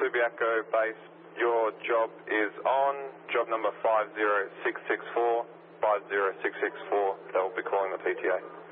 Subiaco base, your job is on, job number 50664, 50664, they'll be calling the PTA.